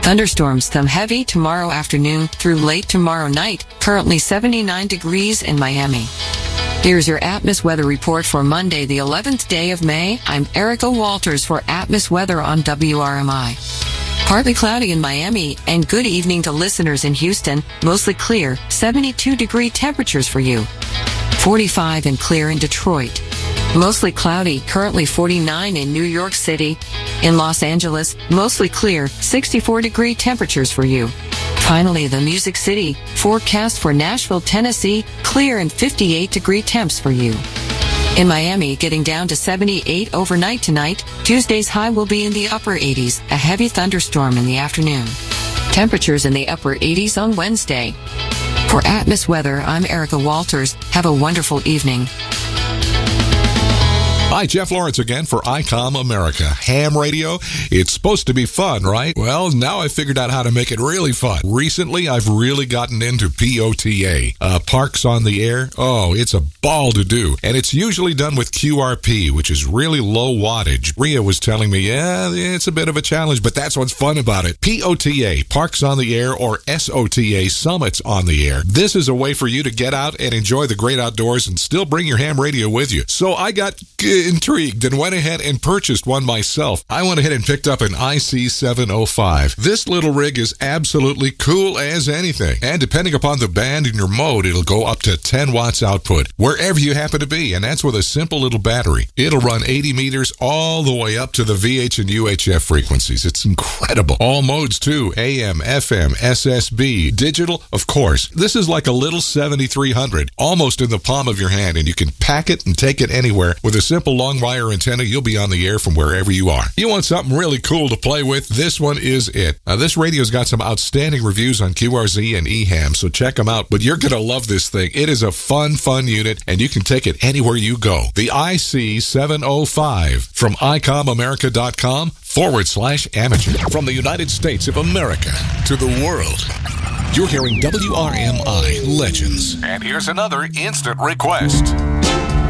Thunderstorms, some heavy tomorrow afternoon through late tomorrow night. Currently 79 degrees in Miami. Here's your Atmos weather report for Monday, the 11th day of May. I'm Erica Walters for Atmos Weather on WRMI. Partly cloudy in Miami, and good evening to listeners in Houston. Mostly clear, 72-degree temperatures for you. 45 and clear in Detroit. Mostly cloudy, currently 49 in New York City. In Los Angeles, mostly clear, 64-degree temperatures for you. Finally, the Music City, forecast for Nashville, Tennessee, clear and 58-degree temps for you. In Miami, getting down to 78 overnight tonight. Tuesday's high will be in the upper 80s, a heavy thunderstorm in the afternoon. Temperatures in the upper 80s on Wednesday. For Atmos Weather, I'm Erica Walters. Have a wonderful evening. Hi, Jeff Lawrence again for ICOM America. Ham radio, it's supposed to be fun, right? Well, now I figured out how to make it really fun. Recently, I've really gotten into POTA, Parks on the Air. Oh, it's a ball to do. And it's usually done with QRP, which is really low wattage. Rhea was telling me, yeah, it's a bit of a challenge, but that's what's fun about it. POTA, Parks on the Air, or SOTA, Summits on the Air. This is a way for you to get out and enjoy the great outdoors and still bring your ham radio with you. So I got intrigued and went ahead and purchased one myself. I went ahead and picked up an IC705. This little rig is absolutely cool as anything. And depending upon the band and your mode, it'll go up to 10 watts output wherever you happen to be. And that's with a simple little battery. It'll run 80 meters all the way up to the VH and UHF frequencies. It's incredible. All modes too. AM, FM, SSB, digital, of course. This is like a little 7300, almost in the palm of your hand, and you can pack it and take it anywhere. With a simple long wire antenna, you'll be on the air from wherever you are. You want something really cool to play with? This one is it. Now, this radio's got some outstanding reviews on QRZ and EHAM, so check them out. But you're going to love this thing. It is a fun unit, and you can take it anywhere you go. The IC705 from ICOMAmerica.com/amateur. From the United States of America to the world, you're hearing WRMI Legends. And here's another instant request.